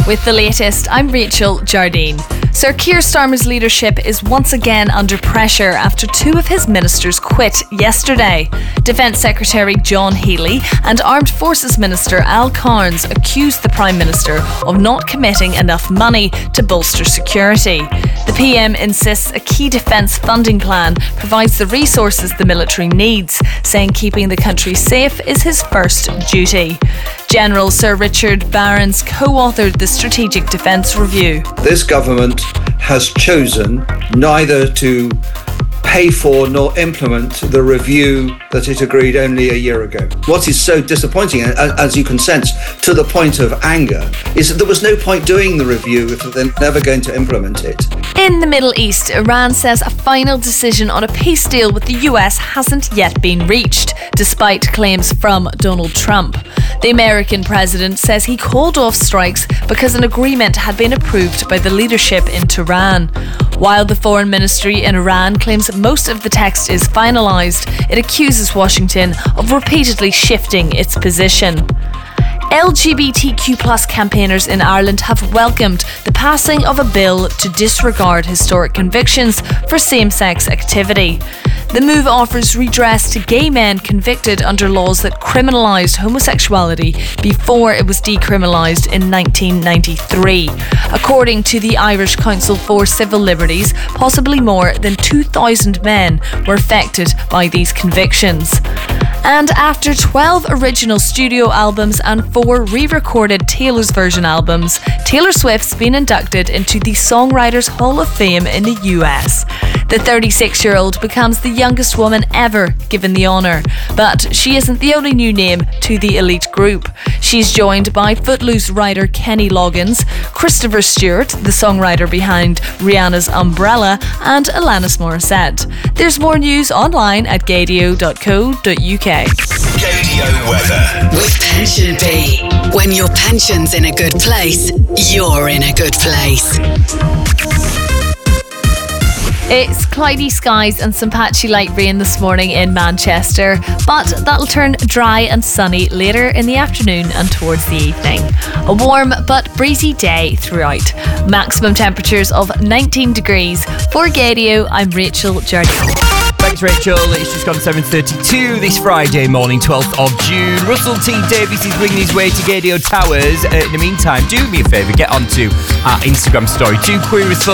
With the latest, I'm Rachel Jardine. Sir Keir Starmer's leadership is once again under pressure after two of his ministers quit yesterday. Defence Secretary John Healey and Armed Forces Minister Al Carnes accused the Prime Minister of not committing enough money to bolster security. The PM insists a key defence funding plan provides the resources the military needs, saying keeping the country safe is his first duty. General Sir Richard Barrons co-authored the Strategic Defence Review. This government has chosen neither to pay for nor implement the review that it agreed only a year ago. What is so disappointing, as you can sense, to the point of anger, is that there was no point doing the review if they're never going to implement it. In the Middle East, Iran says a final decision on a peace deal with the US hasn't yet been reached, despite claims from Donald Trump. The American president says he called off strikes because an agreement had been approved by the leadership in Tehran. While the foreign ministry in Iran claims most of the text is finalised, it accuses Washington of repeatedly shifting its position. LGBTQ+ campaigners in Ireland have welcomed the passing of a bill to disregard historic convictions for same-sex activity. The move offers redress to gay men convicted under laws that criminalised homosexuality before it was decriminalised in 1993. According to the Irish Council for Civil Liberties, possibly more than 2,000 men were affected by these convictions. And after 12 original studio albums and 4 re-recorded Taylor's version albums, Taylor Swift's been inducted into the Songwriters Hall of Fame in the US. The 36-year-old becomes the youngest woman ever given the honour, but she isn't the only new name to the elite group. She's joined by Footloose writer Kenny Loggins, Christopher Stewart, the songwriter behind Rihanna's Umbrella, and Alanis Morissette. There's more news online at gaydio.co.uk. Gaydio weather with Pension Bee. When your pension's in a good place, you're in a good place. It's cloudy skies and some patchy light rain this morning in Manchester, but that'll turn dry and sunny later in the afternoon and towards the evening. A warm but breezy day throughout. Maximum temperatures of 19 degrees. For Gaydio, I'm Rachel Jardine. Thanks, Rachel. It's just gone 7:32 this Friday morning, 12th of June. Russell T Davies is winging his way to Gaydio Towers. In the meantime, do me a favour, get onto our Instagram story. Do queer as fuck